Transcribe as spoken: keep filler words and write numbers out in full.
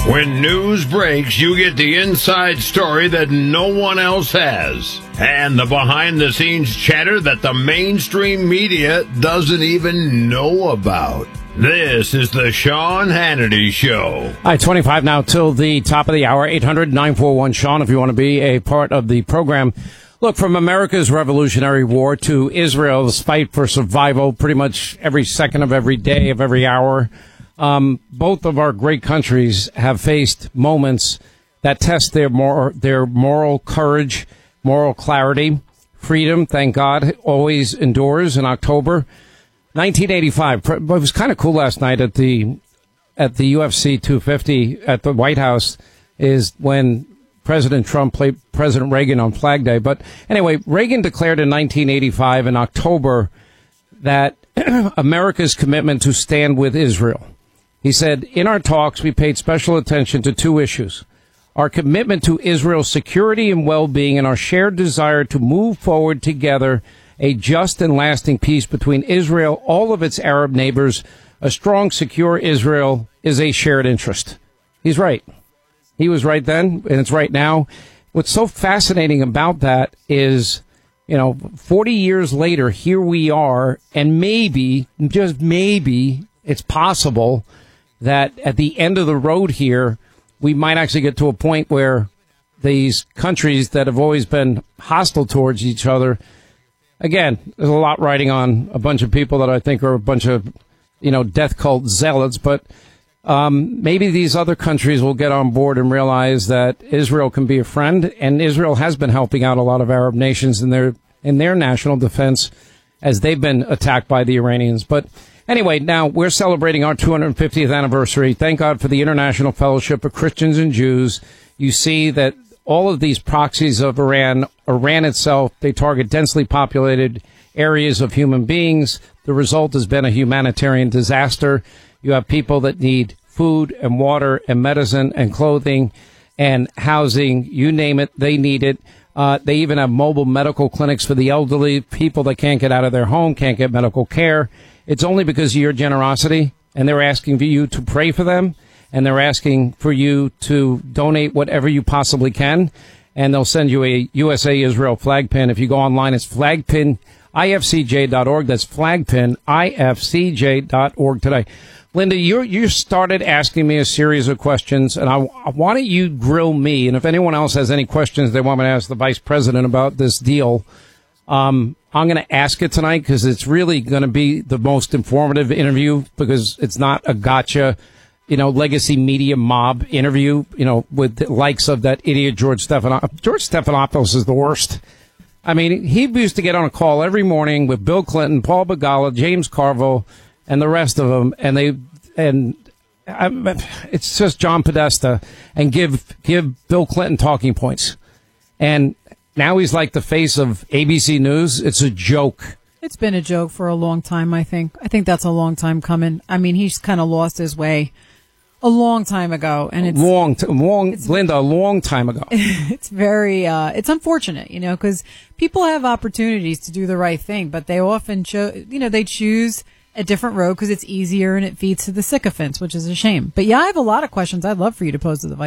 When news breaks, you get the inside story that no one else has. And the behind-the-scenes chatter that the mainstream media doesn't even know about. This is the Sean Hannity Show. All right, twenty-five now till the top of the hour. eight hundred nine four one Sean if you want to be a part of the program. Look, from America's Revolutionary War to Israel's fight for survival pretty much every second of every day of every hour, um, both of our great countries have faced moments that test their, mor- their moral courage, moral clarity. Freedom, thank God, always endures in October. nineteen eighty-five. It was kind of cool last night at the at the U F C two fifty at the White House is when President Trump played President Reagan on Flag Day. But anyway, Reagan declared in nineteen eighty-five in October that America's commitment to stand with Israel. He said, in our talks, we paid special attention to two issues: our commitment to Israel's security and well-being and our shared desire to move forward together a just and lasting peace between Israel, all of its Arab neighbors. A strong, secure Israel is a shared interest. He's right. He was right then, and it's right now. What's so fascinating about that is, you know, forty years later, here we are, and maybe, just maybe, it's possible that at the end of the road here, we might actually get to a point where these countries that have always been hostile towards each other, again, there's a lot riding on a bunch of people that I think are a bunch of, you know, death cult zealots, but um, maybe these other countries will get on board and realize that Israel can be a friend, and Israel has been helping out a lot of Arab nations in their in their national defense as they've been attacked by the Iranians. But anyway, now we're celebrating our two hundred fiftieth anniversary. Thank God for the International Fellowship of Christians and Jews. You see that all of these proxies of Iran, Iran itself, they target densely populated areas of human beings. The result has been a humanitarian disaster. You have people that need food and water and medicine and clothing and housing. You name it, they need it. Uh, they even have mobile medical clinics for the elderly, people that can't get out of their home, can't get medical care. It's only because of your generosity, and they're asking for you to pray for them. And they're asking for you to donate whatever you possibly can. And they'll send you a U S A Israel flag pin. If you go online, it's flagpin I F C J dot org. That's flagpin I F C J dot org today. Linda, you you started asking me a series of questions, and I, why don't you grill me? And if anyone else has any questions they want me to ask the vice president about this deal, um, I'm going to ask it tonight because it's really going to be the most informative interview because it's not a gotcha, you know, legacy media mob interview, you know, with the likes of that idiot George Stephanopoulos. George Stephanopoulos is the worst. I mean, he used to get on a call every morning with Bill Clinton, Paul Begala, James Carville, and the rest of them, and they and I, it's just John Podesta, and give give Bill Clinton talking points. And now he's like the face of A B C News. It's a joke. It's been a joke for a long time, I think. I think that's a long time coming. I mean, he's kind of lost his way a long time ago, and it's long, t- long, it's, Linda, a long time ago. It's very, uh, it's unfortunate, you know, because people have opportunities to do the right thing, but they often, cho- you know, they choose a different road because it's easier and it feeds to the sycophants, which is a shame. But yeah, I have a lot of questions I'd love for you to pose to the vice